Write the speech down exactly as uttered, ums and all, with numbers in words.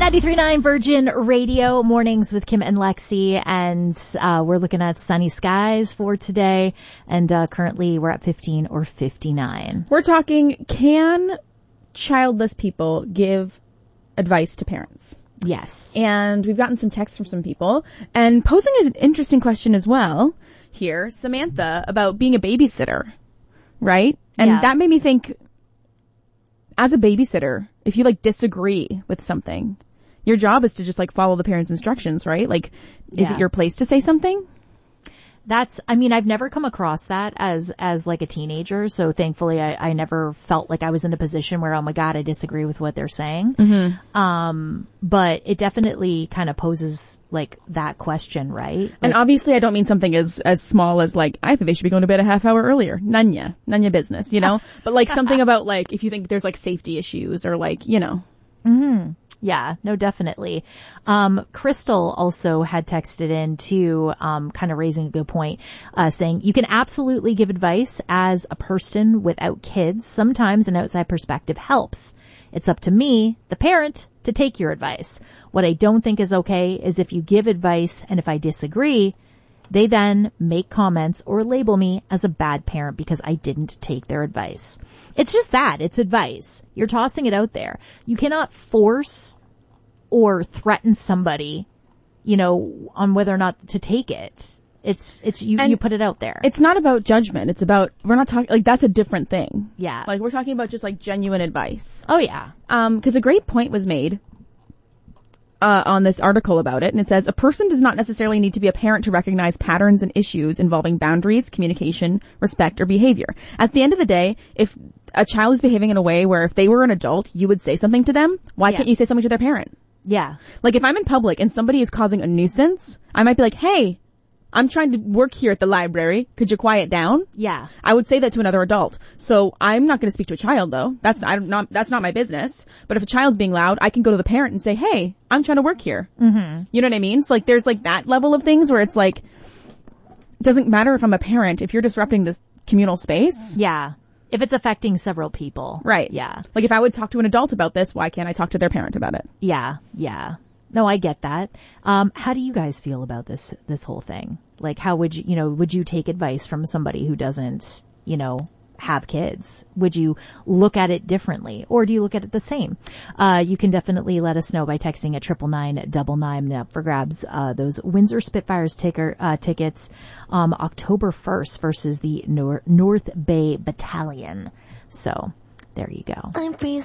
ninety-three point nine Virgin Radio, mornings with Kim and Lexi, and uh, we're looking at sunny skies for today, and uh, currently we're at fifteen or fifty-nine. We're talking, can childless people give advice to parents? Yes. And we've gotten some texts from some people, and posing an interesting question as well here, Samantha, about being a babysitter, right? And Yeah. that made me think, as a babysitter, if you like disagree with something, your job is to just like follow the parents' instructions, right? Like, is Yeah. it your place to say something? That's, I mean, I've never come across that as, as like a teenager. So thankfully I, I never felt like I was in a position where, oh my God, I disagree with what they're saying. Mm-hmm. Um, but it definitely kind of poses like that question, right? Like, And obviously I don't mean something as, as small as like, I think they should be going to bed a half hour earlier. None ya. None ya business, you know? But like something about like, if you think there's like safety issues or like, you know. Mm-hmm. Yeah, no, definitely. Um, Crystal also had texted in too, um, kind of raising a good point, uh, saying you can absolutely give advice as a person without kids. Sometimes an outside perspective helps. It's up to me, the parent, to take your advice. What I don't think is okay is if you give advice and if I disagree, they then make comments or label me as a bad parent because I didn't take their advice. It's just that. It's advice. You're tossing it out there. You cannot force or threaten somebody, you know, on whether or not to take it. It's, it's, you, And you put it out there. It's not about judgment. It's about, we're not talking, like that's a different thing. Yeah. Like we're talking about just like genuine advice. Oh yeah. Um, cause a great point was made, uh, on this article about it. And it says, a person does not necessarily need to be a parent to recognize patterns and issues involving boundaries, communication, respect, or behavior. At the end of the day, if a child is behaving in a way where if they were an adult, you would say something to them, why Yeah. can't you say something to their parent? Yeah. Like if I'm in public and somebody is causing a nuisance, I might be like, hey, I'm trying to work here at the library. Could you quiet down? Yeah. I would say that to another adult. So I'm not going to speak to a child though. That's not, I'm not, that's not my business. But if a child's being loud, I can go to the parent and say, hey, I'm trying to work here. Mm-hmm. You know what I mean? So like there's like that level of things where it's like, it doesn't matter if I'm a parent, if you're disrupting this communal space. Yeah. If it's affecting several people. Right. Yeah. Like if I would talk to an adult about this, why can't I talk to their parent about it? Yeah. Yeah. No, I get that. Um, how do you guys feel about this, this whole thing? Like, how would you, you know, would you take advice from somebody who doesn't, you know, have kids? Would you look at it differently, or do you look at it the same? Uh, you can definitely let us know by texting at triple nine double nine up for grabs, uh, those Windsor Spitfires ticker, uh, tickets, um, October first versus the Nor- North Bay Battalion. So there you go. I'm freezing.